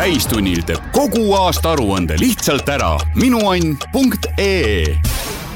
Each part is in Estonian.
täistunnil teeb kogu aasta aruande lihtsalt ära. minuann.ee.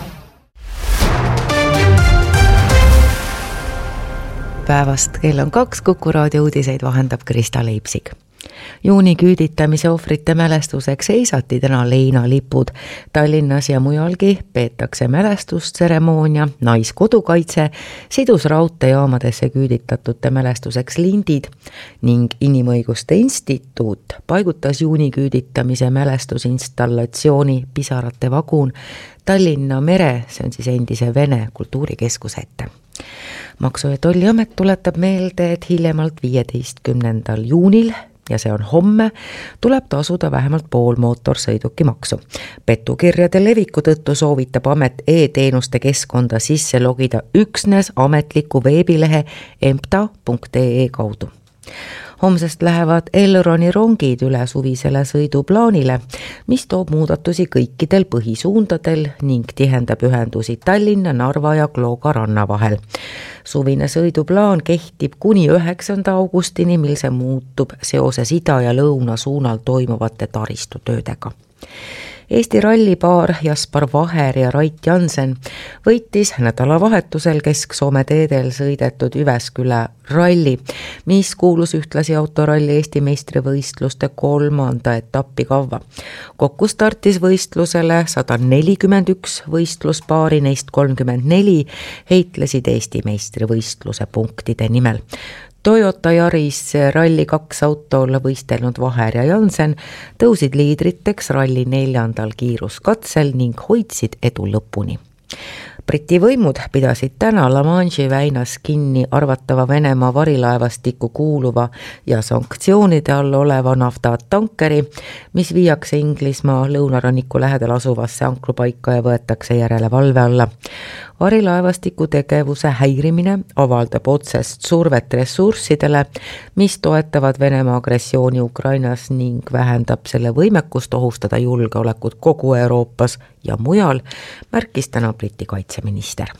Päevast kell on 2, Kuku raadio uudiseid vahendab Krista Leipsig. Juuni küüditamise ohvrite mälestuseks seisati täna leinalipud. Tallinnas ja mujalgi peetakse mälestustseremoonia, naiskodukaitse, sidus raudteejaamadesse küüditatute mälestuseks lindid ning Inimõiguste Instituut paigutas juuni küüditamise mälestusinstallatsiooni Pisarate vagun Tallinna mere, see on siis endise Vene kultuurikeskuse ette. Maksu- ja Tolliamet tuletab meelde, et hiljemalt 15. juunil, ja see on homme, tuleb tasuda vähemalt pool mootorsõidukimaksu. Petukirjade leviku tõttu soovitab amet e-teenuste keskkonda sisse logida üksnes ametliku veebilehe empta.ee kaudu. Homsest lähevad Elroni rongid üle suvisele sõiduplaanile, mis toob muudatusi kõikidel põhisuundadel ning tihendab ühendusi Tallinna, Narva ja Klooga ranna vahel. Suvine sõiduplaan kehtib kuni 9. augustini, mil see muutub seoses ida ja lõuna suunal toimuvate taristutöödega. Eesti rallipaar Jaspar Vaher ja Rait Jansen võitis nädalavahetusel Kesk-Soome teedel sõidetud Üvesküla ralli, mis kuulus ühtlasi autoralli Eesti meistrivõistluste 3. etappi kavva. Kokku startis võistlusele 141 võistluspaari, neist 34 heitlesid Eesti meistrivõistluse punktide nimel. Toyota Yaris ralli 2 autol võistelnud Vaher ja Jansen tõusid liidriteks ralli 4. kiiruskatsel ning hoidsid edu lõpuni. Briti võimud pidasid täna La Manche'i väinas kinni arvatava Venemaa varilaevastikku kuuluva ja sanktsioonide all oleva naftatankeri, mis viiakse Inglismaa lõunaranniku lähedal asuvasse ankrupaika ja võetakse järelevalve alla. Varilaevastiku tegevuse häirimine avaldab otsest survet ressurssidele, mis toetavad Venemaa agressiooni Ukrainas ning vähendab selle võimekust ohustada julgeolekut kogu Euroopas ja mujal, märkis täna Briti kaitseminister.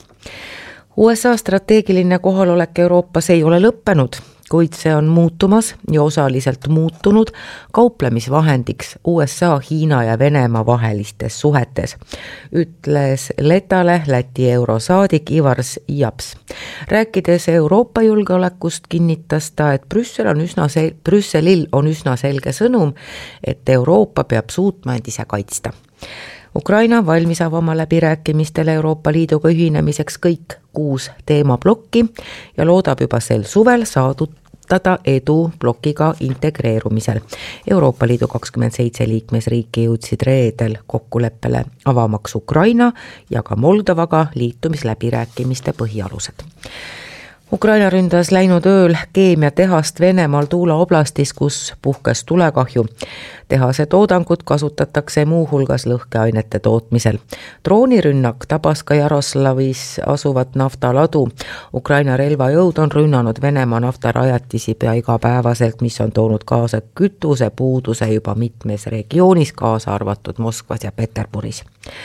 USA strateegiline kohalolek Euroopas ei ole lõppenud, kuid see on muutumas ja osaliselt muutunud kauplemisvahendiks USA, Hiina ja Venemaa vahelistes suhetes, ütles Letale Läti eurosaadik Ivars Japs. Rääkides Euroopa julgeolekust kinnitas ta, et Brüsselil on üsna selge sõnum, et Euroopa peab suutma end ise kaitsta. Ukraina valmis avama läbirääkimistele Euroopa Liiduga ühinemiseks kõik 6 teemablokki ja loodab juba sel suvel saavutada edu blokiga integreerumisel. Euroopa Liidu 27 liikmesriiki jõudsid reedel kokkuleppele avamaks Ukraina ja ka Moldovaga liitumisläbirääkimiste põhialused. Ukraina ründas läinud ööl keemiatehast Venemaal Tuula oblastis, kus puhkes tulekahju. Tehase toodangut kasutatakse muuhulgas lõhkeainete tootmisel. Droonirünnak tabas ka Jaroslavis asuvat naftaladu. Ukraina relvajõud on rünnanud Venemaa naftarajatisi pea igapäevaselt, mis on toonud kaasa kütuse puuduse juba mitmes regioonis, kaasa arvatud Moskvas ja Peterburis.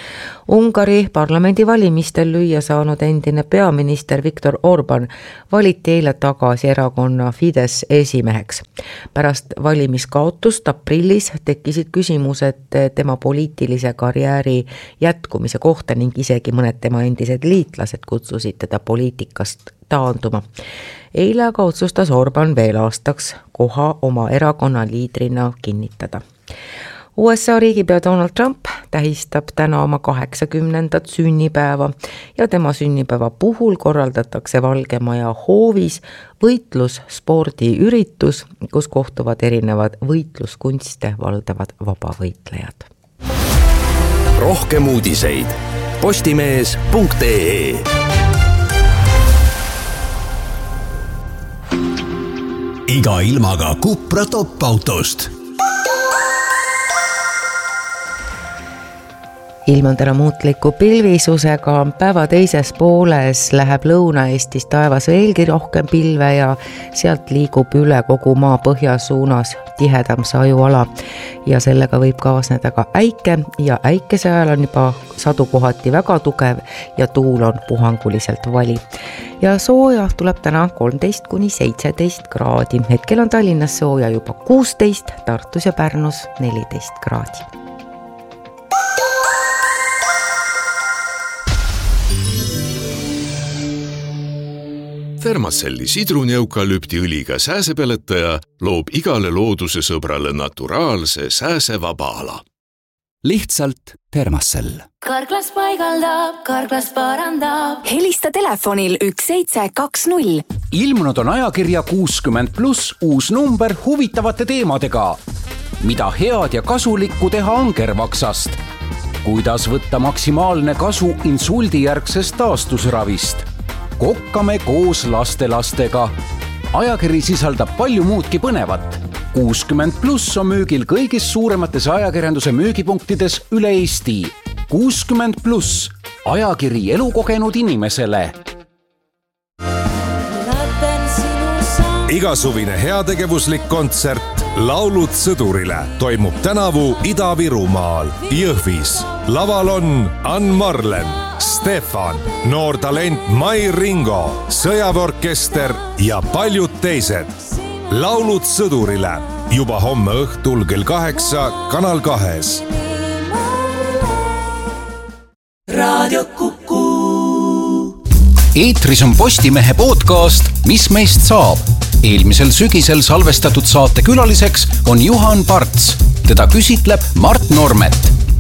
Ungari parlamendivalimistel lüüa saanud endine peaminister Viktor Orban valiti eile tagasi erakonna Fidesz esimeheks. Pärast valimiskaotust aprillis tekkisid küsimused tema poliitilise karjääri jätkumise kohta ning isegi mõned tema endised liitlased kutsusid teda poliitikast taanduma. Eile aga otsustas Orban veel aastaks koha oma erakonna liidrina kinnitada. USA riigipea Donald Trump tähistab täna oma 80. sünnipäeva ja tema sünnipäeva puhul korraldatakse Valge Maja hoovis võitlusspordiüritus, kus kohtuvad erinevad võitluskunste valdavad vabavõitlejad. Rohkem uudiseid postimees.ee. Iga ilmaga Cupra top-autost. ilm on täna muutliku pilvisusega, päeva teises pooles läheb Lõuna-Eestis taevas veelgi rohkem pilve ja sealt liigub üle kogu maa põhjasuunas tihedam sajuala ja sellega võib kaasneda ka äike ja äikese ajal on juba sadu kohati väga tugev ja tuul on puhanguliselt vali. Ja sooja tuleb täna 13–17 kraadi. Hetkel on Tallinnas sooja juba 16, Tartus ja Pärnus 14 kraadi. Thermacelli sidruneukalüptiõliga sääsepeletaja loob igale looduse sõbrale naturaalse sääsevaba ala. Lihtsalt Thermacell. Karklas paigaldab, karklas parandab. Helista telefonil 1720. Ilmunud on ajakirja 60+ uus number huvitavate teemadega. Mida head ja kasulikku teha angervaksast? Kuidas võtta maksimaalne kasu insuldijärgsest taastusravist? Kokkame koos lastelastega. Ajakiri sisaldab palju muudki põnevat. 60+ on müügil kõigis suuremates ajakirjanduse müügipunktides üle Eesti. 60+, ajakiri elukogenud inimesele. Igasuvine heategevuslik kontsert Laulud sõdurile toimub tänavu Ida-Virumaal, Jõhvis. Laval on Ann Marlen, Stefan, noor talent Mai Ringo, sõjaväeorkester ja paljud teised. Laulud sõdurile juba homme õhtul kell 8 Kanal 2. Raadio Kuku. Eetris on Postimehe podcast Mis meist saab? Eelmisel sügisel salvestatud saate külaliseks on Juhan Parts. Teda küsitleb Mart Normet.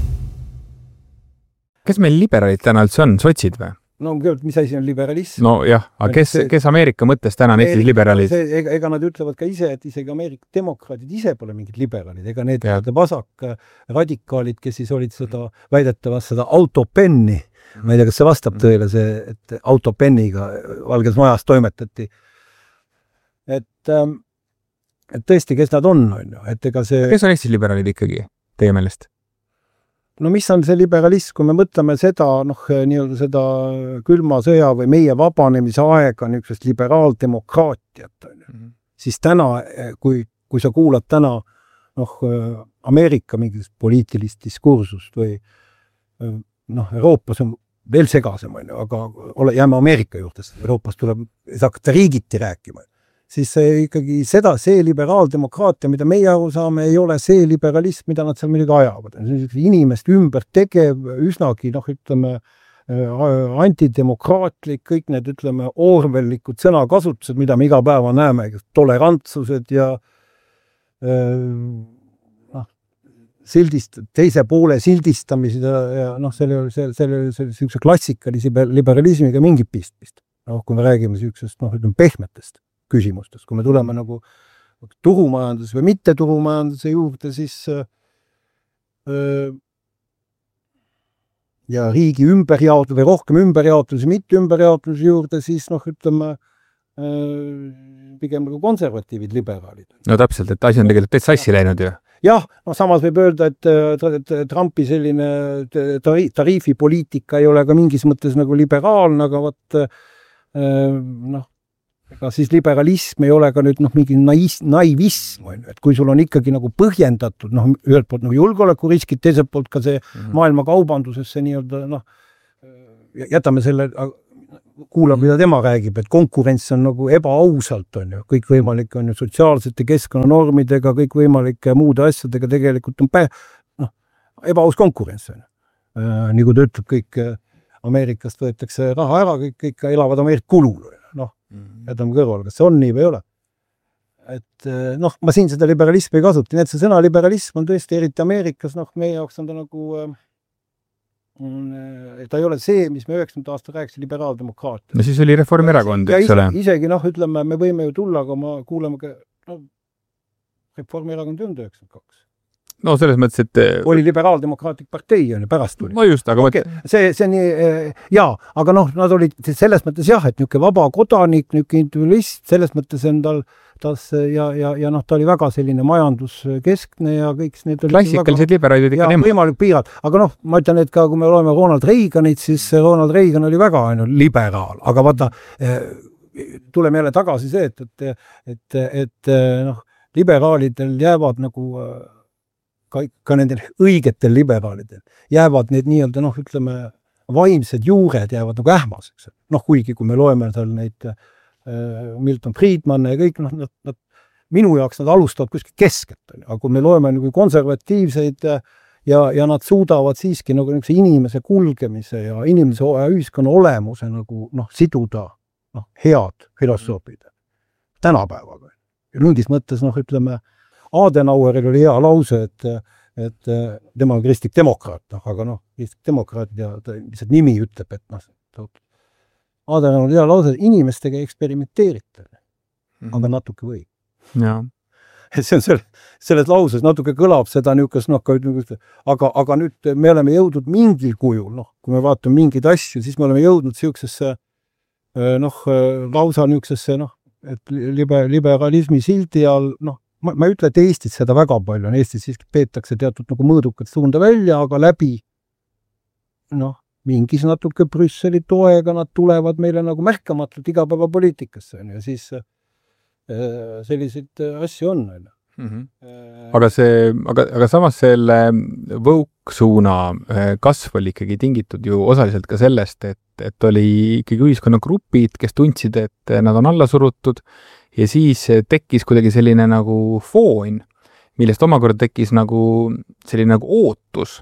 Kes meil liberaalid täna üldse on? Sotsid või? No mis asi on liberalism? No jah, aga kes Ameerika mõttes täna on Eestis liberaalid? Ega nad ütlevad ka ise, et isegi Ameerika demokraadid ise pole mingid liberaalid. Ega need vasak radikaalid, kes siis olid seda väidetavast seda autopenni. Ma ei tea, kas see vastab tõele, et autopenniga Valges Majas toimetati. Et tõesti, kes nad on? Kes on Eestis liberaalid ikkagi, teie meelest? No mis on see liberalism, kui me mõtleme seda, nii-öelda seda külma sõja või meie vabanemise aega niisugust liberaaldemokraatiat, siis täna, kui sa kuulad täna Ameerika mingist poliitilist diskursust või Euroopas on veel segasem, aga jääme Ameerika juurde, Euroopas tuleb hakata riigiti rääkima. Siis ikkagi see liberaaldemokraatia, mida meie aru saame, ei ole see liberalism, mida nad seal midagi ajavad. Inimest ümber tegev, üsnagi, antidemokraatlik, kõik need, orwellikud sõnakasutused, mida me iga päeva näeme, tolerantsused ja teise poole sildistamised ja selle klassikalise liberalismiga mingit pistmist. Kui me räägime pehmetest küsimustest. Kui me tuleme turumajandus või mitte turumajanduse juurde, siis ja riigi ümberjaotus või rohkem ümberjaotus ja mitte ümberjaotus juurde, siis pigem konservatiivid liberaalid. No täpselt, et asi on tegelikult täitsa sassi läinud ju. Jah, samas võib öelda, et Trumpi selline tariifipoliitika ei ole ka mingis mõttes liberaalne, aga ega siis liberalism ei ole ka nüüd mingi naivism, et kui sul on ikkagi põhjendatud, ühelt poolt julgeolekuriskid, teiselt poolt ka see maailma kaubandusesse nii-öelda, jätame selle, kuulab, mida tema räägib, et konkurents on ebaausalt, kõik võimalik on sotsiaalsete keskkonnanormidega, kõik võimalike muude asjadega tegelikult on ebaaus konkurents. Nii kui ta ütleb, kõik Ameerikast võetakse raha ära, kõik elavad Ameerika kulul. Jätame kõrval, kas see on nii või ei ole. Et ma siin seda liberalismi ei kasuta, nii et see sõna liberalism on tõesti eriti Ameerikas, meie jaoks on ta ta ei ole see, mis me 90. aasta rääkisi liberaaldemokraatia. No siis oli Reformierakond, eks ole. Isegi me võime ju tulla, aga ma kuuleme ka Reformierakond on 92. No selles mõttes, et oli liberaaldemokraatlik partei, pärast tuli. No just, aga see nii, aga nad olid selles mõttes jah, et niisugune vaba kodanik, niisugune individualist, selles mõttes on tal ja noh, ta oli väga selline majanduskeskne ja kõik need klassikalised liberaalid ikka nemad. Võimalik piirad, aga noh, ma ütlen, et ka kui me oleme Ronald Reaganit, siis Ronald Reagan oli väga ainult liberaal, aga vaata, tuleme jälle tagasi see, et noh, liberaalidel jäävad nagu ka nendel õigetel liberaalidel jäävad need nii-öelda, noh, ütleme, vaimsed juured jäävad nagu ähmaseks. Noh, kuigi kui me loeme seal neid Milton Friedman ja kõik, noh, nad, minu jaoks nad alustavad kuskil keskelt, aga kui me loeme nagu konservatiivseid ja nad suudavad siiski nagu inimese kulgemise ja inimese ühiskonna olemuse nagu, noh, siduda, noh, head filosoofid tänapäevaga. Ja mingis mõttes, noh, ütleme, Adenaueril oli hea lause, et tema on kristlik demokraat, aga noh, kristlik demokraat ja lihtsalt nimi ütleb, et noh, Adenauer hea lause, et inimestega eksperimenteerite, aga natuke võib. Ja. See on selles lauses natuke kõlab seda niisugust, noh, aga nüüd me oleme jõudnud mingil kujul, noh, kui me vaatame mingeid asju, siis me oleme jõudnud siuksesse, noh, lausa niisugusesse, noh, et liberalismi sildi all, noh, ma ei ütle, et Eestis seda väga palju on, Eestis siiski peetakse teatud nagu mõõdukat suunda välja, aga läbi, noh, mingis natuke Brüsseli toega nad tulevad meile nagu märkamatult igapäeva poliitikasse, ja siis selliseid asju on. Aga samas selle võuksuuna kasv oli ikkagi tingitud ju osaliselt ka sellest, et oli ikkagi ühiskonnagrupid, kes tundsid, et nad on alla surutud ja siis tekkis kuidagi selline nagu foon, millest omakorda tekkis nagu selline nagu ootus,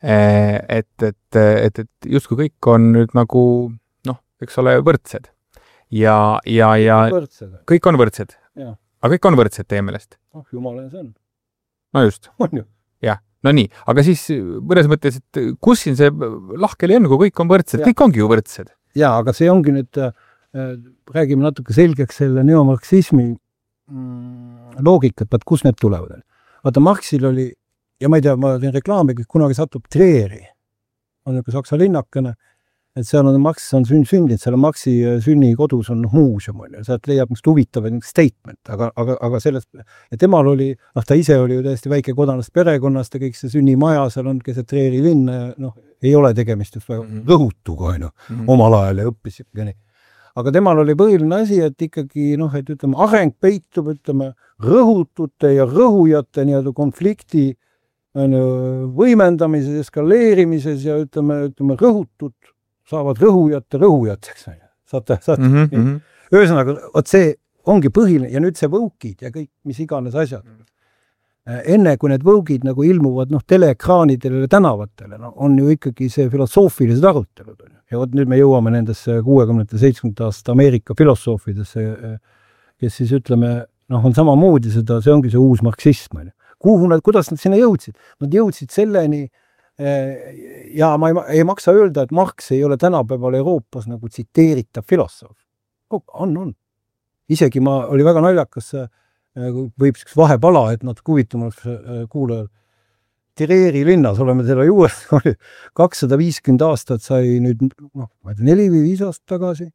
et justkui kõik on nüüd nagu, noh, eks ole, võrdsed. Ja kõik on võrdsed. Ja. Aga kõik on võrdsed teie meelest. Oh, jumala see on. No just. On ju. Jah, no nii. Aga siis mõnes mõttes, et kus siin see lahkeli on, kui kõik on võrdsed? Kõik ongi ju võrdsed. Ja, aga see ongi nüüd, räägime natuke selgeks selle neomarksismi loogikat, vaat kus need tulevad. Vaata, Marxil oli, ja ma ei tea, ma teen reklaami, kunagi satub Trieri, on niisugune saksa linnakene, et seal on Marx on sündinud, seal on Marxi sünni kodus on muuseum, ja sealt leiab niisugust huvitav statement, aga sellest, ja temal oli, noh, ta ise oli ju täiesti väike kodanast perekonnast ja kõik see sünnimaja, seal on keset Trieri linna ja noh, ei ole tegemist just väga rõhutuga, omal ajal ja õppis nii. Aga temal oli põhiline asi, et ikkagi, noh, et ütleme, areng peitub, ütleme, rõhutute ja rõhujate nii-öelda konflikti võimendamises, eskaleerimises ja ütleme, rõhutud saavad rõhujate rõhujateks. Saate? Ühesõnaga, see ongi põhiline ja nüüd see võukid ja kõik, mis iganes asjad. Enne, kui need võugid nagu ilmuvad, noh, teleekraanidele ja tänavatele, no, on ju ikkagi see filosoofilised arutelud. Ja nüüd me jõuame nendesse 60-70 aasta Ameerika filosoofidesse, kes siis ütleme, noh, on samamoodi seda, see ongi see uus marksism. Kuidas nad sinna jõudsid? Nad jõudsid selleni, ja ma ei maksa öelda, et Marx ei ole tänapäeval Euroopas nagu tsiteeritav filosoof. On. Isegi oli väga naljakas, võib vahepala, et nad kuvitumaks kuulajal. Trieri linnas oleme selle juures, 250 aastat sai nüüd, noh, 4 või 5 aastat tagasi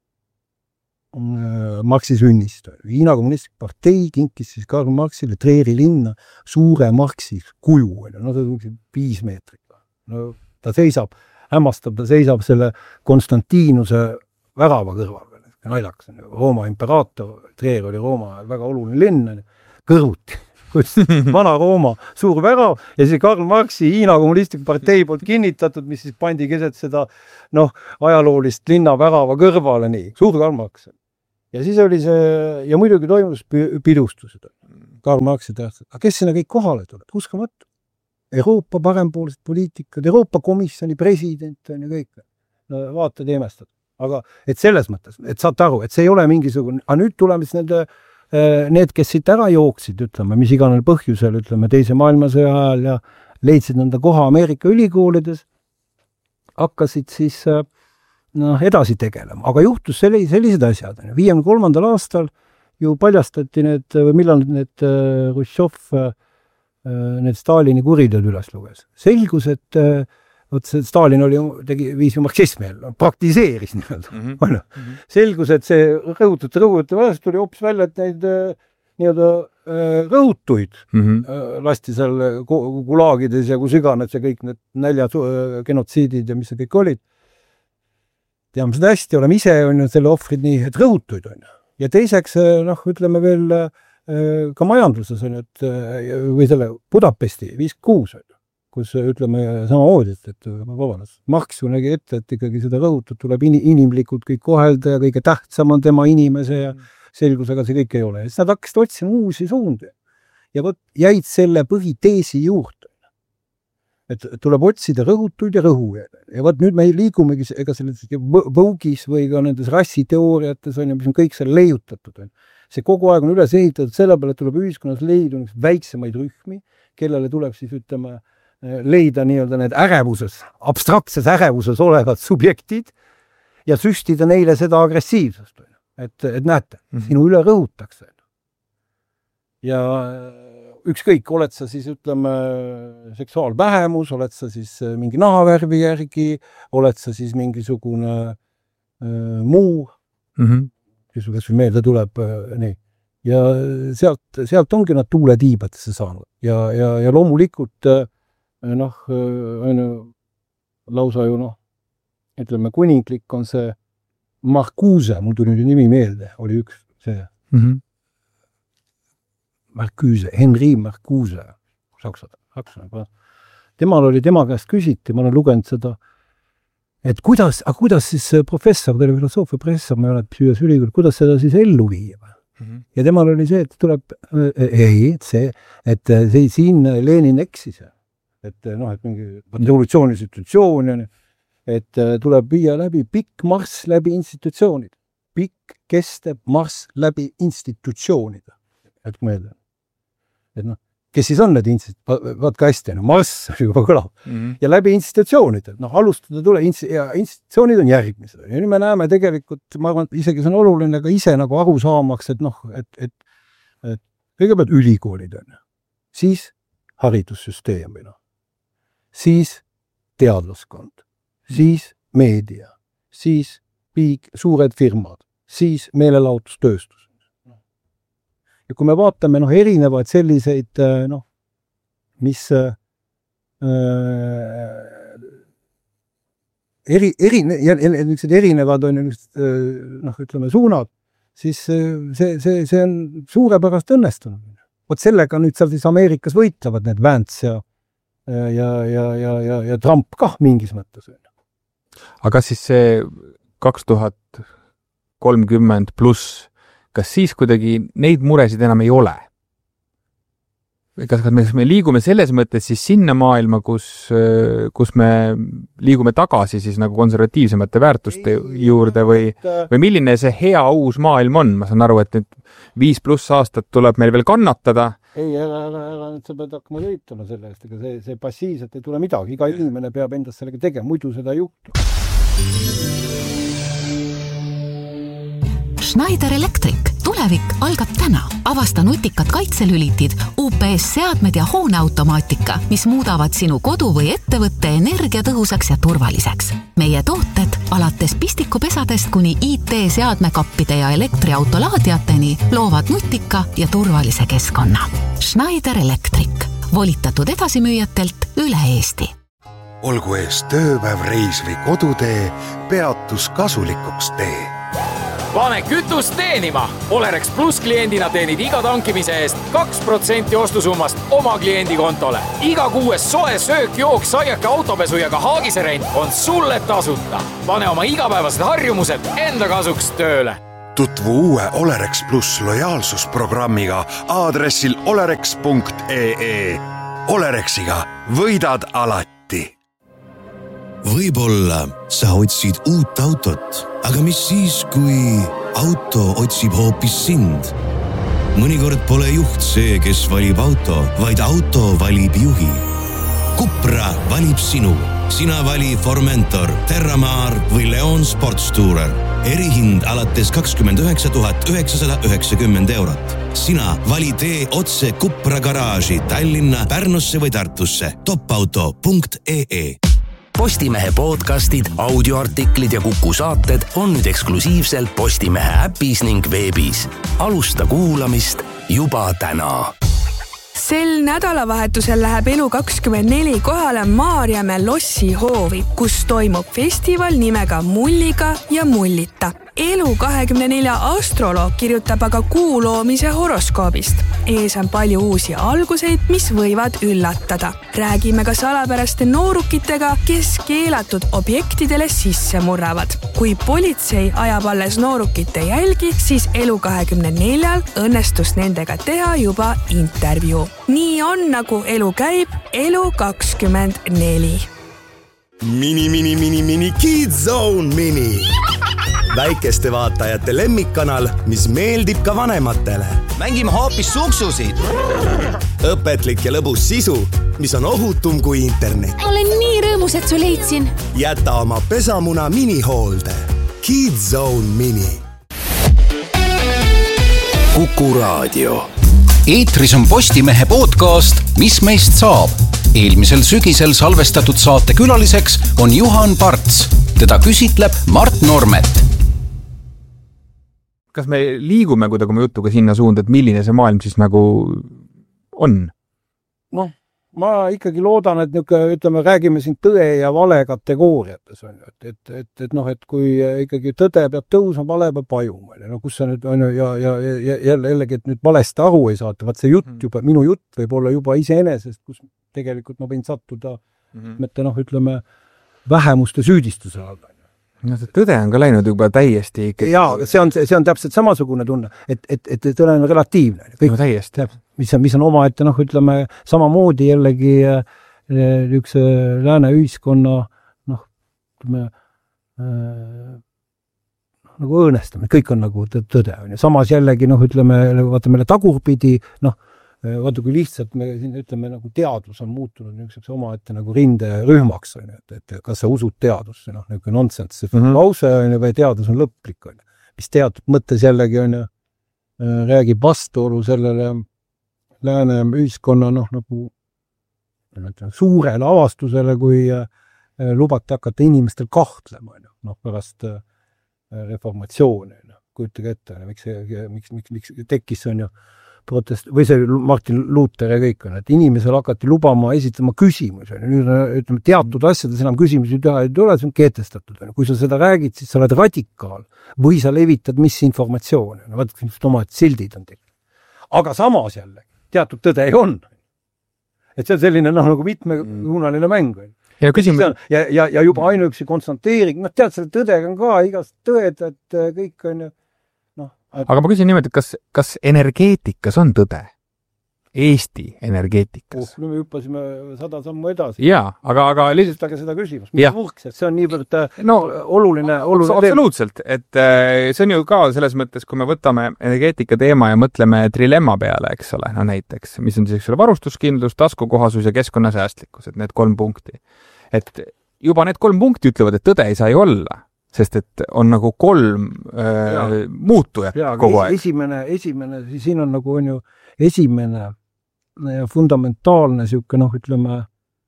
Marxi sünnist. Hiina kommunistlik partei kinkis siis Karl Marxile Trieri linna suure Marxi kuju. No see on 5 meetrit. No, ta seisab, hämmastab, ta seisab selle Konstantinuse värava kõrval. Naljakas, Rooma imperaator, Trier oli Rooma väga oluline linn, kõrvuti. Vana Rooma suur värav ja siis Karl Marxi Hiina kommunistlik partei poolt kinnitatud, mis siis pandi keset seda, noh, ajaloolist linna värava kõrvale, nii, suur Karl Marx. Ja siis oli see, ja muidugi toimus pidustus Karl Marxi tähtsad. Aga kes sinna kõik kohale tuleb? Uskamatu. Euroopa parempoolsed poliitikad, Euroopa komisjoni president on ja kõik. No, vaatad ja imestad. Aga et selles mõttes, et saate aru, et see ei ole mingisugune, aga nüüd tuleme siis need, kes siit ära jooksid, ütleme, mis iganes põhjusel, ütleme, teise maailmasõja ajal ja leidsid nende koha Ameerika ülikoolides, hakkasid siis edasi tegelema. Aga juhtus sellised asjad. 53. aastal ju paljastati need, või millal need Hruštšov need Stalini kuriteod üles luges. Selgus, et Vot see Stalin viis ju marksismi, praktiseeris nii-öelda. Selgus, et see rõhutud, tuli hoopis välja, et neid nii-öelda rõhutuid lasti seal gulaagides ja kus iganes ja kõik need näljad, genotsiidid ja mis see kõik olid. Teame seda hästi, oleme ise on selle ohvrid nii, et rõhutuid on. Ja teiseks, ütleme veel ka majanduses on, või selle Budapesti 56 on, kus ütleme samamoodi, et Marx ju nägi ette, et ikkagi seda rõhutut tuleb inimlikult kõik kohelda ja kõige tähtsam on tema inimese ja selgus, aga see kõik ei ole. Siis nad hakkasid otsima uusi suundi ja jäid selle põhiteesi juurde. Et tuleb otsida rõhutuid ja rõhujaid. Ja nüüd me liigumegi ega selles Vogue'is või ka nendes rassiteooriates on, mis on kõik seal leiutatud. See kogu aeg on üles ehitatud selle peale, et tuleb ühiskonnas leida väiksemaid rühmi, kellele tuleb siis leida nii-öelda need abstraktses ärevuses olevad subjektid ja süstida neile seda agressiivsust. Et näete, sinu üle rõhutakse. Ja ükskõik, oled sa siis, ütleme, seksuaalvähemus, oled sa siis mingi nahavärvi järgi, oled sa siis mingisugune muu, kes meelde tuleb, nii. Ja sealt ongi nad tuuletiibadesse saanud. Ja loomulikult, lausa ju, ütleme, kuninglik on see Marcuse, mul tuli nüüd nimi meelde, oli üks see Marcuse, Henri Marcuse, saksane. Temal käest küsiti, ma olen lugenud seda, et kuidas siis professor, teile filosoofia professor, ma ei ole psüües ülikool, kuidas seda siis ellu viia? Ja temal oli see, et tuleb, et siin Lenin eksis, et mingi revolutsiooni institutsioon, et tuleb viia läbi pikk marss läbi institutsioonid. Pikk kestev marss läbi institutsioonid. Et mõelda. Et kes siis on need vaadka hästi, marss juba kõlab. Ja läbi institutsioonid. Alustada tule, ja institutsioonid on järgmised. Ja nüüd me näeme tegelikult, ma arvan, isegi see on oluline ka ise nagu aru saamaks, et kõigepealt ülikoolid on. Siis haridussüsteem. Siis teadlaskond. Siis meedia, siis suured firmad, siis meelelahutustööstus. Ja kui me vaatame erinevaid selliseid, mis erinevad on ütleme suunad, siis see on suurepärast õnnestunud. Vot sellega nüüd seal siis Ameerikas võitlevad need Vance ja Trump kah mingis mõttes. Aga siis see 2030 pluss, kas siis kuidagi neid muresid enam ei ole? Kas me liigume selles mõttes siis sinna maailma, kus me liigume tagasi siis nagu konservatiivsemate väärtuste juurde või milline see hea uus maailm on? Ma saan aru, et nüüd 5+ aastat tuleb meil veel kannatada. Ei, ära, sa pead hakkama võitlema selle eest, ega see passiivselt ei tule midagi. Iga inimene peab endast sellega tegema, muidu seda ei juhtu. Schneider Electric. Tulevik algab täna. Avasta nutikad kaitselülitid, UPS-seadmed ja hooneautomaatika, mis muudavad sinu kodu või ettevõtte energiatõhusaks ja turvaliseks. Meie tooted alates pistikupesadest kuni IT-seadmekappide ja elektriautolaadiateni loovad nutika ja turvalise keskkonna. Schneider Electric. Volitatud edasimüüjatelt üle Eesti. Olgu ees tööpäev, reis või kodutee, peatus kasulikuks tee. Pane kütust teenima! Olerex Plus kliendina teenid iga tankimise eest 2% ostusummast oma kliendi kontole. Iga kuues soe söök, jook, saiake, autopesu ja ka haagiserent on sulle tasuta. Pane oma igapäevased harjumused enda kasuks tööle. Tutvu uue Olerex Plus lojaalsusprogrammiga aadressil olerex.ee. Olerexiga võidad alati. Võib-olla sa otsid uut autot, aga mis siis, kui auto otsib hoopis sind? Mõnikord pole juht see, kes valib auto, vaid auto valib juhi. Cupra valib sinu. Sina vali Formentor, Terramar või Leon Sportstourer. Erihind alates 29 990 €. Sina vali tee otse Cupra garaaži Tallinna, Pärnusse või Tartusse. Topauto.ee. Postimehe podcastid, audioartiklid ja Kuku saated on nüüd eksklusiivselt Postimehe äpis ning veebis. Alusta kuulamist juba täna. Sel nädalavahetusel läheb Elu24 kohale Maarjamäe Lossi hoovi, kus toimub festival nimega Mulliga ja Mullita. Elu24 astroloog kirjutab aga kuu loomise horoskoobist. Ees on palju uusi alguseid, mis võivad üllatada. Räägime ka salapäraste noorukitega, kes keelatud objektidele sisse murravad. Kui politsei ajab alles noorukite jälgi, siis Elu24 õnnestus nendega teha juba intervjuu. Nii on, nagu elu käib, Elu24. Mini Kids Zone Mini. Väikeste vaatajate lemmikkanal, mis meeldib ka vanematele. Mängime hoopis suksusid. Õpetlik ja lõbus sisu, mis on ohutum kui internet. Olen nii rõõmus, et su leidsin. Jäta oma pesamuna minihoolde. Kids Zone Mini. Kuku Raadio. Eetris on Postimehe podcast Mis meist saab? Eelmisel sügisel salvestatud saate külaliseks on Juhan Parts. Teda küsitleb Mart Normet. Kas me liigume kuidagi oma jutuga sinna suunda, et milline see maailm siis nagu on? Noh, ma ikkagi loodan, et ütleme, räägime siin tõe ja vale kategooriates. Et kui ikkagi tõde peab tõusma, vale peab ajuma. No kus see nüüd on ja jällegi, et nüüd valesti aru ei saata. Vaat see jutt juba, minu jutt võib olla juba iseenesest, kus tegelikult ma võin sattuda, ütleme, vähemuste süüdistuse alla. No see tõde on ka läinud juba täiesti ikkagi. Jaa, see on täpselt samasugune tunne, et tõde on relatiivne. No täiesti. Mis on oma ette, ütleme, samamoodi jällegi üks lääne ühiskonna nagu õõnestamine, kõik on nagu tõde. Samas jällegi, ütleme, vaata meile tagurpidi, vaata kui lihtsalt me siin ütleme, nagu teadus on muutunud niisuguseks omaette nagu rinderühmaks, et kas sa usud teadusse, niisugune nonsense, lause või teadus on lõplik, mis teatud mõttes jällegi räägib vastuolu sellele lääne ühiskonna nagu suurele avastusele, kui lubate hakata inimestel kahtlema pärast reformatsiooni. Kujutage ette, miks tekkis või see Martin Luther ja kõik on, et inimesel hakati lubama esitama küsimusi. Nüüd ütleme, teatud asjades enam küsimusi teha ei tule, see on keetestatud. Kui sa seda räägid, siis sa oled radikaal või sa levitad misinformatsiooni. Vaata, omad sildid on tekkinud. Aga samas jälle, teatud tõde ei on. Et see on selline nagu mitmesuunaline mäng. Ja juba ainuüksi konstanteering, tead, selle tõdega on ka igast tõed, et kõik on Aga ma küsin nimelt, et kas energeetikas on tõde? Eesti energeetikas? Me hüppasime 100 sammu edasi. Jaa, aga lihtsalt... Aga seda küsimus, mis võrks, see on niivõrd oluline absoluutselt, et see on ju ka selles mõttes, kui me võtame energeetika teema ja mõtleme trilemma peale, eks ole, näiteks, mis on siis varustuskindlus, taskukohasus ja keskkonnasäästlikkus, et need 3 punkti. Et juba need 3 punkti ütlevad, et tõde ei saa ju olla. Sest et on nagu 3 muutujat kogu aeg. Esimene, siin on nagu on ju esimene fundamentaalne ütleme,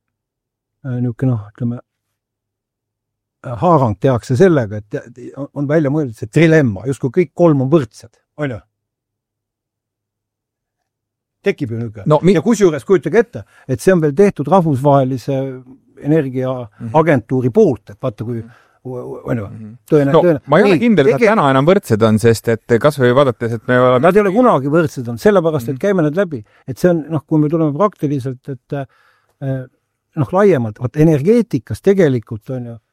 haarang tehakse sellega, et on välja mõeldud see trilemma, just kui kõik 3 on võrdsed, on ju? Tekib ju niisugune. Ja kusjuures kujutage ette, et see on veel tehtud rahvusvahelise energiaagentuuri poolt, et vaata kui ma ei ole kindel, et täna enam võrdsed on, sest et kas või vaadates, et me oleme... Nad ei ole kunagi võrdsed on, sellepärast, et käime need läbi. Et see on, kui me tuleme praktiliselt, et laiemalt, energeetikas tegelikult on ju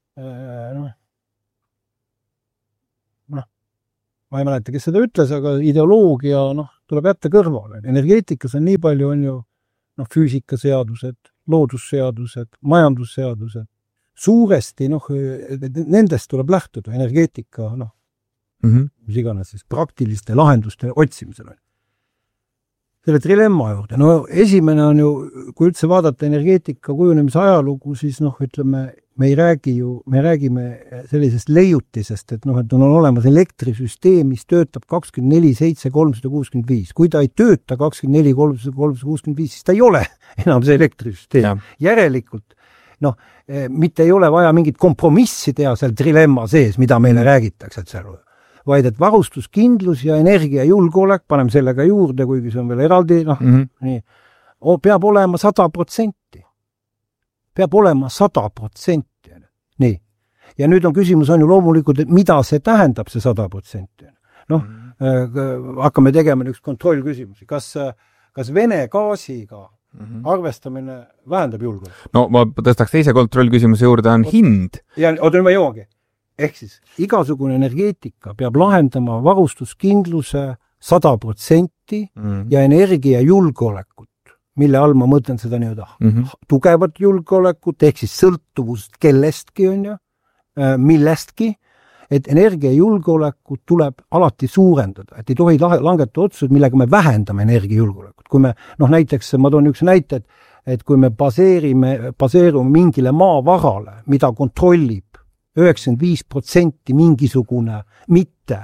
ma ei mäleta, kes seda ütles, aga ideoloogia tuleb jätta kõrvale. Energeetikas on nii palju on ju füüsikaseadused, loodusseadused, majandusseadused. Suuresti, nendest tuleb lähtuda energeetika, mis iganes siis praktiliste lahenduste otsimisel. Selle trilemma juurde. Esimene on ju, kui üldse vaadata energeetika kujunemise ajalugu, siis ütleme, me räägime sellisest leiutisest, et on olemas elektrisüsteem, mis töötab 24/7/365. Kui ta ei tööta 24/365, siis ta ei ole enam see elektrisüsteem. Järelikult noh, mitte ei ole vaja mingit kompromissi teha seal trilemma sees, mida meile räägitakse, et seal, vaid et varustuskindlus ja energiajulgeolek, paneme sellega juurde, kuigi see on veel eraldi, noh, nii, peab olema 100%. Peab olema 100%. Nii. Ja nüüd on küsimus on ju loomulikult, et mida see tähendab, see 100%. Noh, hakkame tegema üks kontrollküsimusi. Kas Vene gaasiga arvestamine vähendab julgeolekut? No ma tõstaks teise kontrollküsimuse juurde, on hind. Ja oota, nüüd ma jõuangi. Ehk siis igasugune energeetika peab lahendama varustuskindluse 100% ja energiajulgeolekut, mille all ma mõtlen seda tugevat julgeolekut, ehk siis sõltuvust kellestki on ju, millestki, et energiajulgeolekut tuleb alati suurendada, et ei tohi langetada otsused, millega me vähendame energiajulgeolekut. Kui me, näiteks, ma toon üks näite, et kui me baseerume mingile maavarale, mida kontrollib 95% mingisugune mitte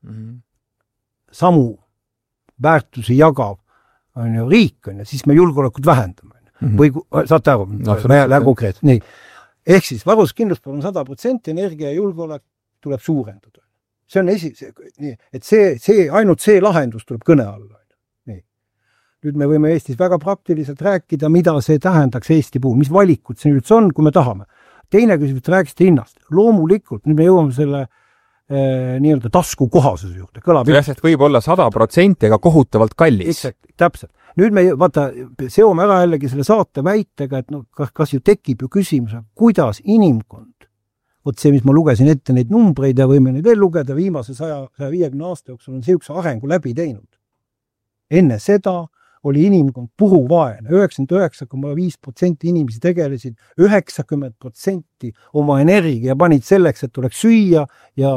samu väärtusi jagav on ju riik, on ju, siis me julgeolekut vähendame. Või saate aru, läheb konkreetselt. Nii. Ehk siis varustuskindlus on 100%, energia ja julgeolek tuleb suurendada. See on et ainult see lahendus tuleb kõne alla. Nii. Nüüd me võime Eestis väga praktiliselt rääkida, mida see tähendaks Eesti puhul, mis valikud see üldse on, kui me tahame. Teine küsimus, et rääkisite hinnast. Loomulikult, nüüd me jõuame selle nii-öelda taskukohasuse juurde. Sest võib olla 100% ega kohutavalt kallis. Täpselt. Nüüd me seome ära jällegi selle saate väitega, et kas ju tekib ju küsimus, kuidas inimkond, see, mis ma lugesin ette neid numbreid ja võime neid veel lugeda, viimase 150 aasta jooksul on see üks arengu läbi teinud. Enne seda oli inimkond puhuvaene, 99,5% inimesi tegelesid 90% oma energia panid selleks, et oleks süüa ja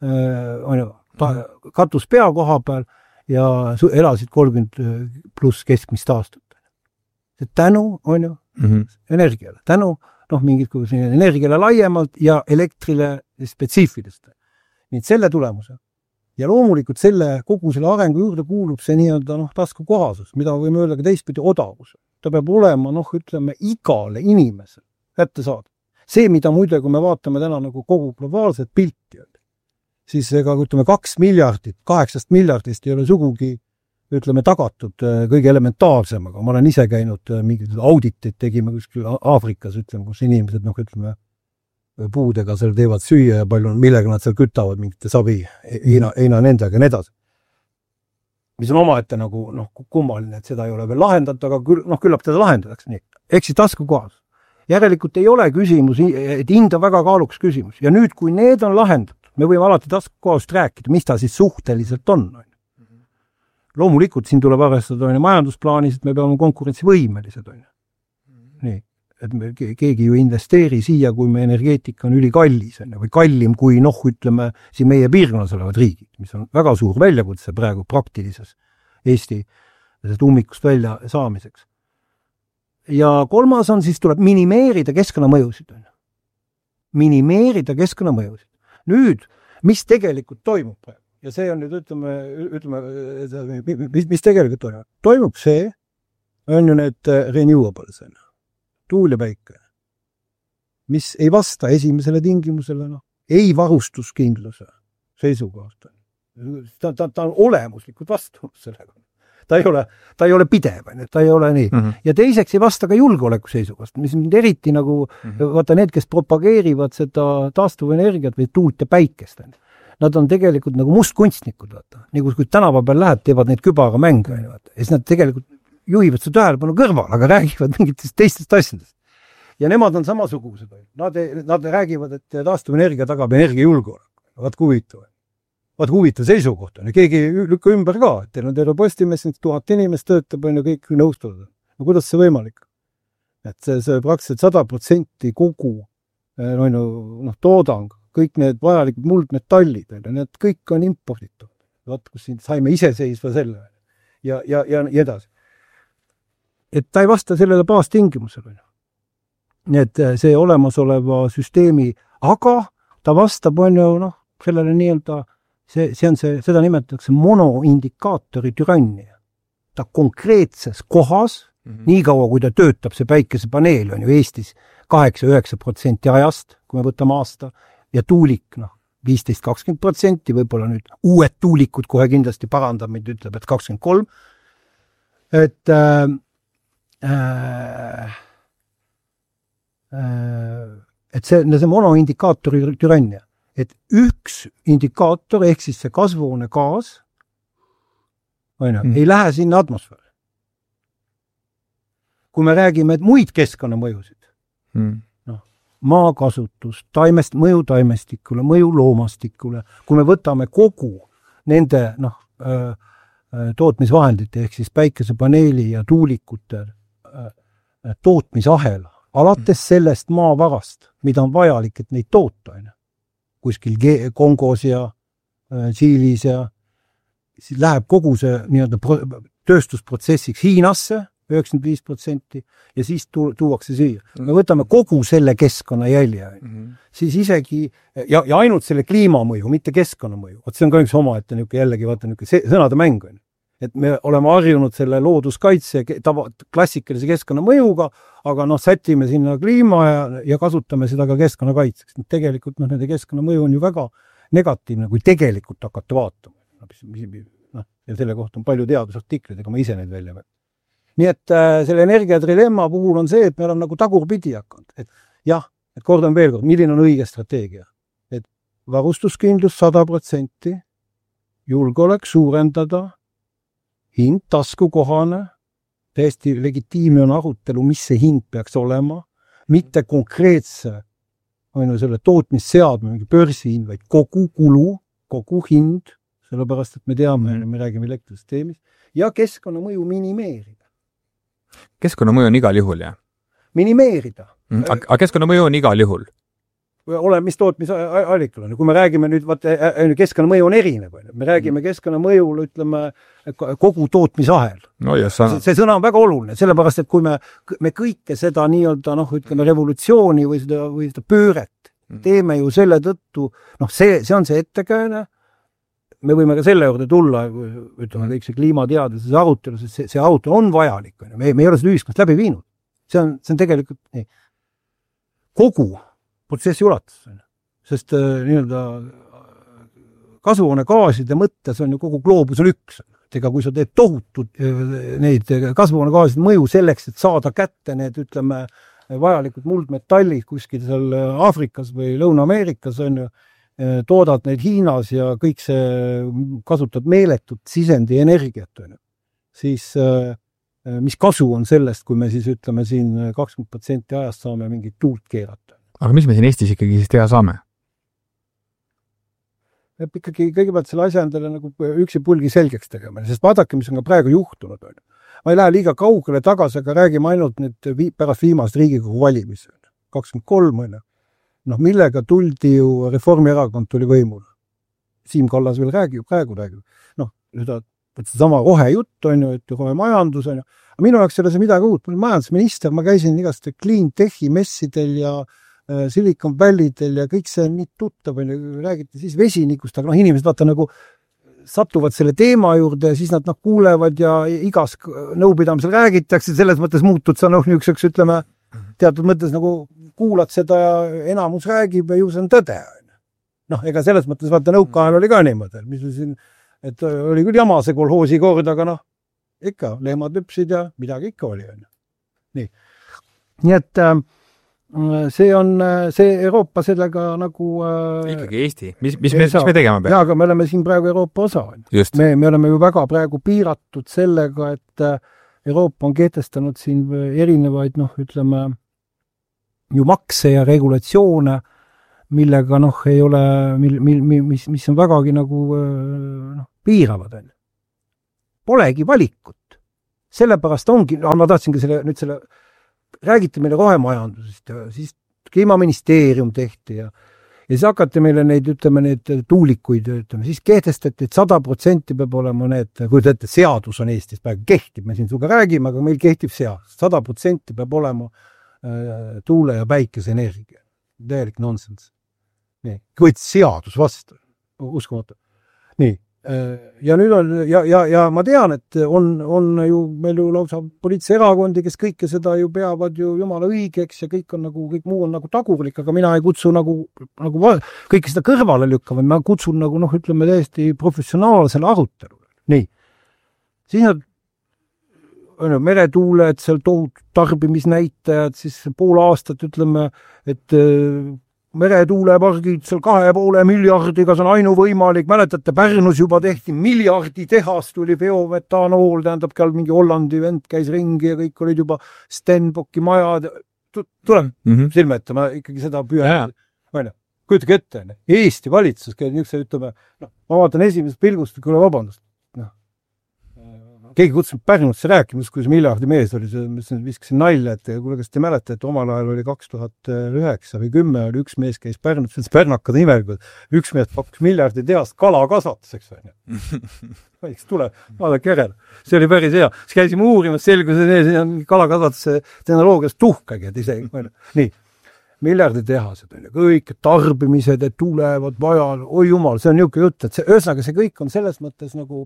katus pea koha peal ja elasid 30 pluss keskmist aastat. Tänu on ju energiale, tänu mingit energiale laiemalt ja elektrile spetsiifilist. Nii selle tulemuse. Ja loomulikult kogu selle arengu juurde kuulub see nii-öelda taskukohasus, mida võime öelda ka teistpidi odavus. Ta peab olema, ütleme, igale inimesele kätte saada. See, mida muide, kui me vaatame täna kogu globaalset pilti, siis ega 2 miljardit, 8 miljardist ei ole sugugi, ütleme, tagatud kõige elementaarsemaga. Ma olen ise käinud mingid auditeid, tegime kuskil Aafrikas, ütleme, kus inimesed, ütleme, puudega seal teevad süüa ja palju, millega nad seal kütavad mingite sabi, heina nendega ja need. Mis on omaette kummaline, et seda ei ole veel lahendatud, aga küllap teda lahendatakse nii. Ehk siis taskukohas. Järelikult ei ole küsimus, et hind on väga kaalukas küsimus. Ja nüüd, kui need on lahendatud, me võime alati taskukohast rääkida, mis ta siis suhteliselt on. Loomulikult siin tuleb arvestada majandusplaanis, et me peame konkurentsivõimelised. Nii. Et keegi ju investeeri siia, kui me energeetika on ülikallis või kallim kui, ütleme, siin meie piirkonnas olevad riigid, mis on väga suur väljakutse praegu praktilises Eesti ummikust välja saamiseks. Ja kolmas on siis tuleb minimeerida keskkonnamõjusid. Minimeerida keskkonnamõjusid. Nüüd, mis tegelikult toimub praegu? Ja see on nüüd, ütleme, mis tegelikult toimub? Toimub see, on ju need renewables, tuul ja päike, mis ei vasta esimesele tingimusele, ei varustuskindluse seisukohast. Ta on olemuslikult vastu sellega. Ta ei ole pidev, ta ei ole nii. Ja teiseks ei vasta ka julgeoleku seisukohast, mis on eriti vaata need, kes propageerivad seda taastuvenergiat või tuult ja päikest. Nad on tegelikult mustkunstnikud, vaata. Nii kui tänava peal läheb, teevad neid kübara mänge. Ja siis nad tegelikult juhivad seda tähelepanu kõrval, aga räägivad mingitest teistest asjadest. Ja nemad on samasugused. Nad räägivad, et taastuvenergia tagab energiajulgeolek. Vaat huvitav seisukoht on. Ja keegi lükka ümber ka, et teil on terve Postimees, 1000 inimest töötab ja kõik nõustuvad. No kuidas see võimalik? Et see praktiliselt 100% kogu toodang, kõik need vajalikud muldmetallid, need kõik on imporditud. Vaat, kus siin saime iseseisva selle. Ja edasi. Et ta ei vasta sellele baastingimusele. Nii et see olemasoleva süsteemi, aga ta vastab sellele nii-öelda, seda nimetatakse monoindikaatori türannia. Ta konkreetses kohas, nii kaua kui ta töötab, see päikesepaneel on ju Eestis 8-9% ajast, kui me võtame aasta, ja tuulik 15-20%, võib-olla nüüd uued tuulikud kohe kindlasti parandab, meid ütleb, et 23%, et see monoindikaatori türannia, et üks indikaator ehk siis see kasvuhoonegaas ei lähe sinna atmosfääri. Kui me räägime muid keskkonnamõjusid, maakasutus, mõju taimestikule, mõju loomastikule, kui me võtame kogu nende tootmisvahendite ehk siis päikesepaneeli ja tuulikute tootmisahela, alates sellest maavarast, mida on vajalik, et neid toota, kuskil Kongos ja Tšiilis ja siis läheb kogu see tööstusprotsessiks Hiinasse 95% ja siis tuuakse siia. Me võtame kogu selle keskkonna jälje, siis isegi, ja ainult selle kliimamõju, mitte keskkonnamõju. See on ka üks oma, et jällegi vaata sõnade mäng on. Et me oleme harjunud selle looduskaitse klassikalise keskkonnamõjuga, aga sätime sinna kliima ja kasutame seda ka keskkonnakaitseks. Tegelikult nende keskkonnamõju on ju väga negatiivne, kui tegelikult hakata vaatama. Ja selle kohta on palju teadusartiklid, ega ma ise neid välja võin. Nii et selle energiatrilemma puhul on see, et me oleme nagu tagurpidi hakanud. Et jah, et kordan veel kord, milline on õige strateegia. Et varustuskindlus 100%, julgeolek suurendada, hind taskukohane, täiesti legitiimne on arutelu, mis see hind peaks olema, mitte konkreetse selle tootmisseadme, mingi börsihind, vaid kogu kulu, kogu hind, sellepärast, et me teame, me räägime elektrisüsteemist, ja keskkonnamõju minimeerida. Keskkonnamõju on igal juhul, jah? Minimeerida. Aga keskkonnamõju on igal juhul? Ole, mis tootmisallikul on. Kui me räägime nüüd, keskkonnamõju on erinev. Me räägime keskkonnamõjul, ütleme, kogu tootmisahel. No, see sõna on väga oluline, sellepärast, et kui me kõike seda nii-öelda, ütleme, revolutsiooni või seda pööret teeme ju selle tõttu, see on see ettekääne, me võime ka selle juurde tulla, ütleme, kõik see kliimateaduse arutelu, sest see arutelu on vajalik. Me ei ole seda ühiskonnast läbi viinud. See on tegelikult kogu protsessi ulatus. Sest nii-öelda kasvuhoonegaaside mõttes on ju kogu gloobus on üks. Ega kui sa teed tohutud neid kasvuhoonegaaside mõju selleks, et saada kätte need, ütleme, vajalikud muldmetallid kuskil seal Aafrikas või Lõuna-Ameerikas on ju, toodad neid Hiinas ja kõik see kasutad meeletut sisendi energiat, siis mis kasu on sellest, kui me siis ütleme siin 20% ajast saame mingit tuult keerata. Aga mis me siin Eestis ikkagi siis teha saame? Ikkagi kõigepealt selle asja endale nagu üksi pulgi selgeks tegema, sest vaadake, mis on ka praegu juhtunud. Ma ei lähe liiga kaugele tagasi, aga räägime ainult nüüd pärast viimast Riigikogu valimisi. 23, millega tuldi ju Reformierakond tuli võimule. Siim Kallas veel praegu räägib. Sama rohejutt on ju, et rohemajandus on ju. Minu jaoks selles midagi uut. Majandusminister, ma käisin igast Clean Techi messidel ja Silicon Valley'del ja kõik see on nii tuttav, räägiti siis vesinikust, aga inimesed vaata nagu satuvad selle teema juurde ja siis nad kuulevad ja igas nõupidamisel räägitakse, selles mõttes muutud sa niisuguseks, ütleme, teatud mõttes nagu kuulad seda ja enamus räägib ja ju see on tõde. Ega selles mõttes vaata nõukaajal oli ka niimoodi, mis siin, et oli küll jama see kolhoosi kord, aga ikka lehmad lüpsid ja midagi ikka oli. Nii et see on see Euroopa sellega nagu ikkagi Eesti. Mis me tegema peame? Jaa, aga me oleme siin praegu Euroopa osa. Me oleme ju väga praegu piiratud sellega, et Euroopa on kehtestanud siin erinevaid, ütleme, ju makse ja regulatsioone, millega ei ole, mis on vägagi nagu piiravad. Polegi valikut. Sellepärast ongi, ma tahtsingi selle räägiti meile rohemajandusest ja siis kliimaministeerium tehti ja siis hakati meile neid, ütleme, need tuulikuid, ütleme, siis kehtestati, et 100% peab olema need, kui te ette, seadus on Eestis praegu kehtib, me siin suga räägime, aga meil kehtib seadus. 100% peab olema tuule- ja päikeseenergia. Täielik nonsense. Nii, kui võttis seadus vastu, uskumatu. Nii, Ja nüüd on, ja ma tean, et on ju meil ju lausa poliitseerakondi, kes kõike seda ju peavad ju jumala õigeks ja kõik muu on nagu tagurlik, aga mina ei kutsu nagu kõike seda kõrvale lükkama, ma kutsun nagu, ütleme täiesti professionaalsele arutelule. Nii. Siis nad meretuuled, seal tohutud tarbimisnäitajad, siis pool aastat ütleme, et meretuulepargid seal 2,5 miljardiga, see on ainuvõimalik, mäletate, Pärnus juba tehti miljardi tehas, tuli biometanool, tähendab, seal mingi Hollandi vend käis ringi ja kõik olid juba Stenbocki majad, tuleb silme ette, ma ikkagi seda püüan. Kujutage ette, Eesti valitsus, ütleme, ma vaatan esimesest pilgust, kuule vabandust. Keegi kutsus Pärnusse rääkimus, kui see miljardi mees oli, viskasin nalja, et kuule, kas te mälete, et omal ajal oli 2009 või 10 oli üks mees käis Pärnus, see on pärnakad nimelikult, üks mees pakkus miljardi tehast kalakasvatuseks. Võiks tule, vaadake järele. See oli päris hea. Siis käisime uurimas, selgus, et see on kalakasvatuse tehnoloogias tuhkagi, et isegi. Nii, miljardi tehased, kõik tarbimised, et tulevad vajal, oi jumal, see on niisugune jutt, et ühesõnaga see kõik on selles mõttes nagu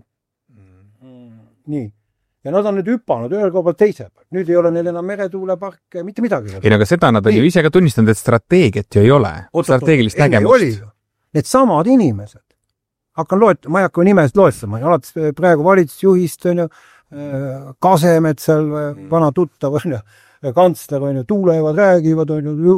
nii. Ja nad on nüüd hüpanud ühel koha peal teise peal. Nüüd ei ole neil enam meretuuleparke, mitte midagi. Ei, aga seda nad on ju ise ka tunnistanud, et strateegiat ju ei ole. Strateegilist nägemust. Need samad inimesed. Ma ei hakka nimest loestama. Alates praegu valitsusjuhist on ju Kasemed seal, vana tuttav on ju, kantsler on ju, tuulevad, räägivad on ju,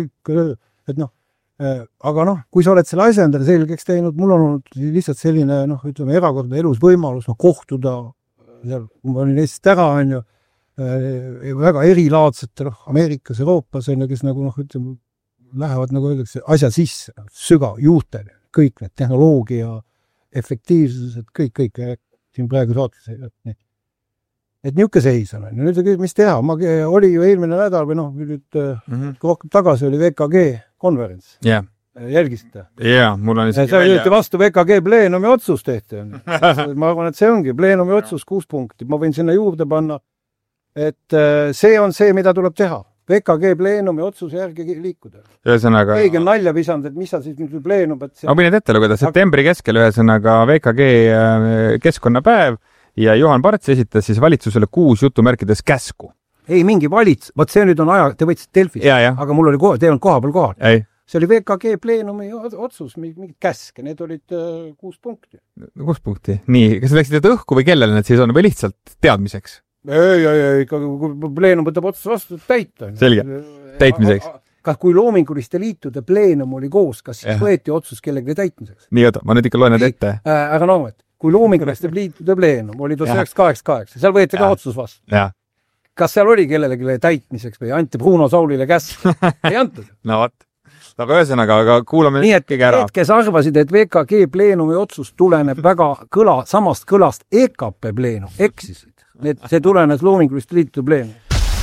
et aga kui sa oled selle asja endale selgeks teinud, mul on olnud lihtsalt selline, ütleme, erakordne elus võimalus kohtuda seal, kui ma olin Eestist ära, on ju, väga erilaadsete, Ameerikas, Euroopas, on ju, kes ütleme, lähevad, öeldakse, asja sisse, sügav, juurtele, kõik need tehnoloogia, efektiivsused, kõik, siin praegu saates. Et niuke seis on. Nüüd mis teha? Oli ju eelmine nädal või nüüd rohkem tagasi oli VKG konverents. Yeah. Jälgisite? Mul on see jõuti vastu VKG pleenumi otsus tehti. Ma arvan, et see ongi pleenumi otsus 6 punkti. Ma võin sinna juurde panna, et see on see, mida tuleb teha. VKG pleenumi otsuse järgi liikuda. Ühesõnaga... Keegi on nalja visanud, et mis sa siis nüüd pleenub, et see... Ma võin ette lugeda, septembri keskel ühesõnaga VKG keskkonnapäev ja Juhan Parts esitas siis valitsusele 6 jutumärkides käsku. Ei, mingi valitsus. Vot see nüüd on te võtsite Delfist, aga mul oli te on koha peal kohal. Ei. See oli VKG pleenumi otsus, mingid käske, need olid 6 punkti. 6 punkti. Nii, kas läksid õhku või kellele need siis on või lihtsalt teadmiseks? Ei, kui pleenum võtab otsus vastu, täita. Selge, täitmiseks. Kas kui loominguliste liitude pleenum oli koos, kas siis võeti otsus kellegi täitmiseks? Nii, ma nüüd ikka loen need ette. Aga kui loominguliste liitude pleenum oli 1988, seal võeti ka otsus vastu. Kas seal oli kellelegi täitmiseks või anti Bruno Saulile käsk? Ei antud. No võt. Aga ühesõnaga, kuulame kõige ära. Need, kes arvasid, et VKG pleenumi otsus tuleneb väga samast kõlast EKP pleenum, eksisid. See tulenes loominguliste liitude pleenum.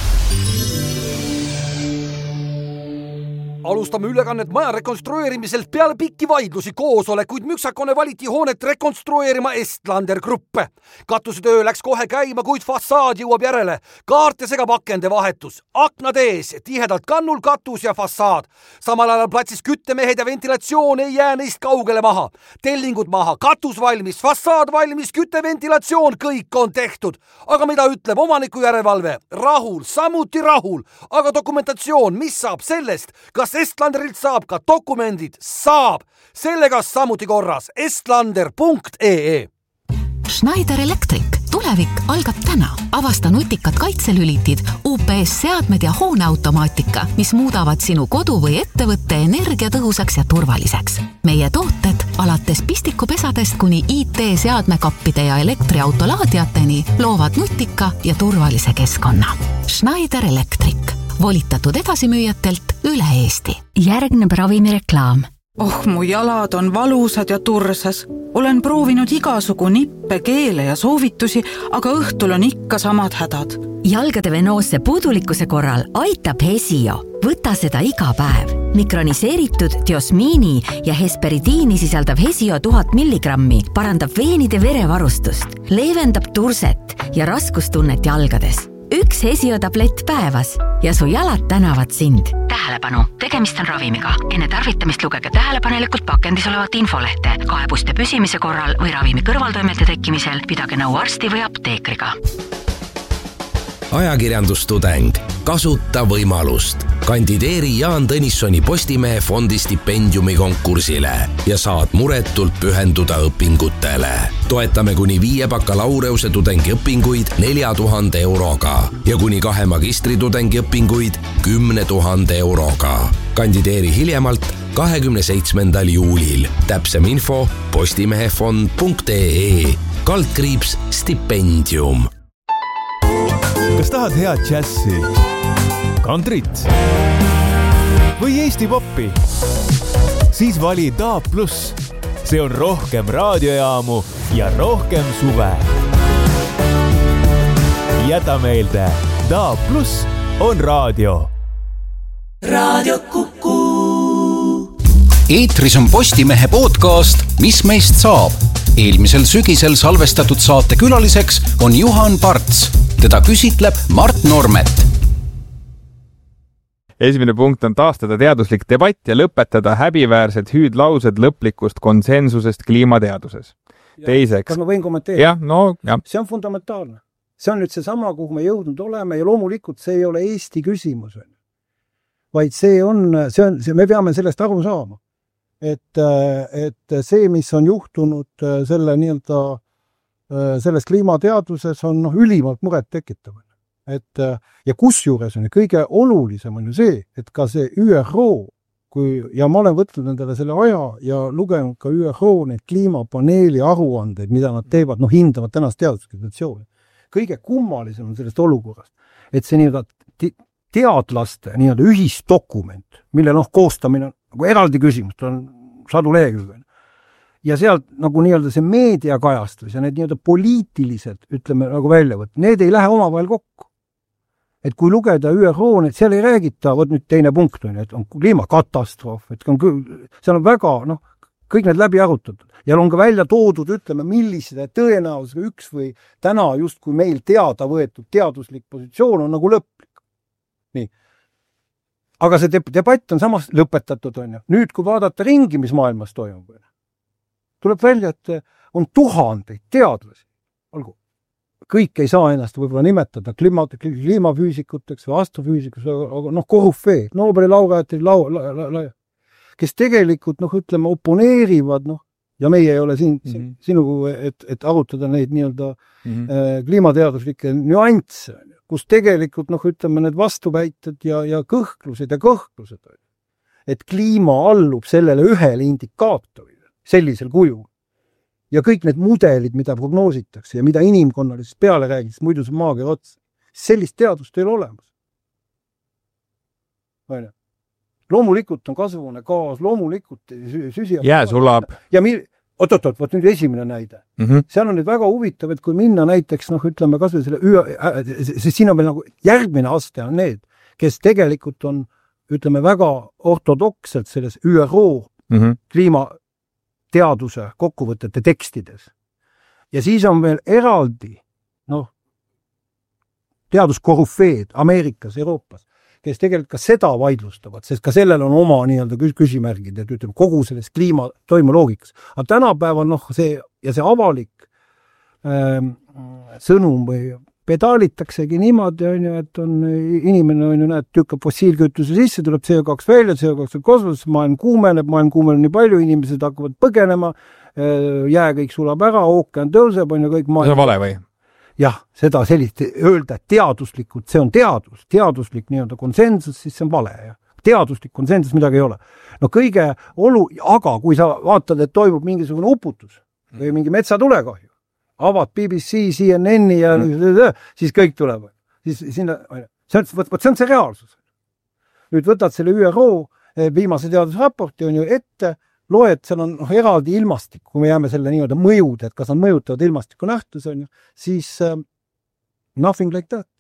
Alustame ülekannet maja rekonstrueerimiselt peale pikki vaidlusi koosolekuid müksakone valiti hoonet rekonstrueerima Estlander Gruppe. Katusetöö läks kohe käima, kuid fassaad jõuab järele. Kaarte segab akende vahetus. Aknad ees, tihedalt kannul katus ja fassaad. Samal ajal platsis küttemehed ja ventilatsioon ei jää neist kaugele maha. Tellingud maha, katus valmis, fassaad valmis, kütteventilatsioon, kõik on tehtud. Aga mida ütleb omaniku järelevalve? Rahul, samuti rahul. Aga dokumentatsioon, mis saab sellest? Kas Estlanderilt saab ka dokumendid? Saab! Sellega samuti korras. estlander.ee Schneider Electric. Tulevik algab täna. Avasta nutikad kaitselülitid, UPS-seadmed ja hooneautomaatika, mis muudavad sinu kodu või ettevõtte energiatõhusaks ja turvaliseks. Meie tooted alates pistikupesadest kuni IT-seadmekappide ja elektriautolaadiateni loovad nutika ja turvalise keskkonna. Schneider Electric. Volitatud edasimüüjatelt üle Eesti. Järgneb ravimireklaam. Mu jalad on valusad ja tursas. Olen proovinud igasugu nippe, keele ja soovitusi, aga õhtul on ikka samad hädad. Jalgade venoosse puudulikkuse korral aitab Hesio. Võta seda iga päev. Mikroniseeritud diosmiini ja hesperidiini sisaldav Hesio 1000 milligrammi parandab veenide verevarustust, leevendab turset ja raskustunnet jalgades. üks Hesio tablett päevas ja su jalad tänavad sind. Tähelepanu, tegemist on ravimiga. Enne tarvitamist lugege tähelepanelikult pakendis olevat infolehte. Kaebuste püsimise korral või ravimi kõrvaltoimete tekkimisel pidage nõu arsti või apteekriga. Ajakirjandustudeng. Kasuta võimalust. Kandideeri Jaan Tõnissoni Postimehe fondi stipendiumi konkursile ja saad muretult pühenduda õpingutele. Toetame kuni 5 bakalaureuse tudengi õpinguid 4000 euroga ja kuni 2 magistritudengi õpinguid 10 000 euroga. Kandideeri hiljemalt 27. juulil. Täpsem info postimehefond.ee /stipendium. Kas tahad head džässi, kantrit või Eesti poppi? Siis vali DAB+. See on rohkem raadiojaamu ja rohkem suve. Jäta meelde, DAB+ on raadio. Raadio Kuku. Eetris on Postimehe podcast Mis meist saab? Eelmisel sügisel salvestatud saate külaliseks on Juhan Parts. Teda küsitleb Mart Normet. Esimene punkt on taastada teaduslik debatt ja lõpetada häbiväärsed hüüdlaused lõplikust konsensusest kliimateaduses. Teiseks. Kas ma võin kommenteerida? Jah. See on fundamentaalne. See on nüüd see sama, kuhu me jõudnud oleme ja loomulikult see ei ole Eesti küsimus. Vaid me peame sellest aru saama. Et see, mis on juhtunud selles kliimateaduses on ülimalt muret tekitav. Ja kusjuures on kõige olulisem on ju see, et ka see ÜRO, ja ma olen võtnud endale selle aja ja lugenud ka ÜRO need kliimapaneeli aruandeid, mida nad teevad, hindavad tänast teaduskedatsiooni. Kõige kummalisem on sellest olukorrast, et see teadlaste ühisdokument, mille koostamine on eraldi küsimus, on 100 lehekülge. Ja sealt see meediakajastus ja need poliitilised, ütleme väljavõtt, need ei lähe omavahel kokku. Et kui lugeda ÜRO, seal ei räägita, nüüd teine punkt on, et on kliimakatastroof, et seal on väga, kõik need läbi arutatud. Ja on ka välja toodud, ütleme, millised tõenäosusega üks või täna just kui meil teada võetud teaduslik positsioon on lõplik. Nii. Aga see debatt on samas lõpetatud, on ju. Nüüd, kui vaadata ringi, mis maailmas toimub, tuleb välja, et on tuhandeid teadlasi. Olgu, kõik ei saa ennast võib-olla nimetada kliimafüüsikuteks või astrofüüsikuteks, aga korufeed, Nobeli laureaatid, kes tegelikult, ütleme, oponeerivad, ja meie ei ole sinugu, et arutada neid kliimateaduslikke nüansse, kus tegelikult, ütleme, need vastuväited ja kõhklused. Et kliima allub sellele ühele indikaatorile, sellisel kujul. Ja kõik need mudelid, mida prognoositakse ja mida inimkonnale siis peale räägid, muidu see maagia ots. Sellist teadust ei ole olemas. Loomulikult on kasvuhoone gaas, loomulikult süsihappegaas. Jää sulab. Ja võt nüüd esimene näide. Seal on nüüd väga huvitav, et kui minna näiteks, ütleme kasvõi selle siin on veel järgmine aste on need, kes tegelikult on, ütleme, väga ortodokselt selles ÜRO kliimateaduse kokkuvõtete tekstides. Ja siis on veel eraldi, teaduskorufeed Ameerikas, Euroopas, kes tegelikult ka seda vaidlustavad, sest ka sellel on oma küsimärgid, et ütleme kogu selles kliima toimuloogikas. Aga tänapäeval see avalik sõnum või pedaalitaksegi niimoodi, et on inimene, tükkab fossiilkütuse sisse, tuleb CO2 välja, CO2 kosmoses, maailm kuumeneb nii palju, inimesed hakkavad põgenema, jää kõik sulab ära, ookean tõuseb, on ju kõik maailm. See on vale või? Jah, seda sellist öelda, et teaduslikult, see on teaduslik konsensus, siis see on vale. Teaduslik konsensus midagi ei ole. Aga kui sa vaatad, et toimub mingisugune uputus või mingi metsatulekahju, avad BBC, CNN-i ja siis kõik tuleb. See on see reaalsus. Nüüd võtad selle ÜRO viimase teadusraporti on ju ette, loed, seal on eraldi ilmastik, kui me jääme selle mõjud, et kas nad mõjutavad ilmastiku nähtus, on ju, siis nothing like that.